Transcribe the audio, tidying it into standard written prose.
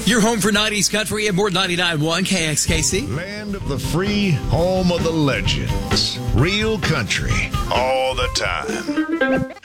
Your home for 90s country and more 99.1 KXKC. Land of the free, home of the legends. Real country, all the time.